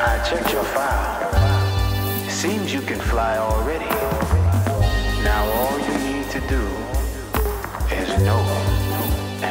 I checked your file. Seems you can fly already.